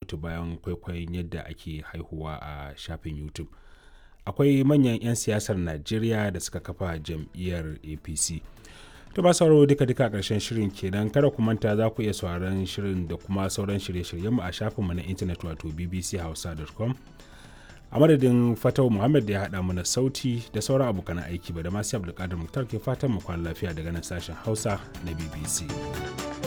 mutu bayan kwaikwayon yadda ake haihuwa a shafin YouTube. Akwai manyan 'yan siyasar Najeriya da suka kafa jam'iyyar APC. To ba sauraro duka a ƙarshen shirin kenan, kada ku manta za ku iya sauraron shirin da kuma sauran shirye-shiryenmu a shafinmu na intanet wato bbchausa.com. A madadin Fatau Muhammad da ya haɗa mana sauti da sauran abokan aiki ba da masu Abdulkadir Muktar ke fatan mu kwana lafiya daga nan sashen Hausa na BBC.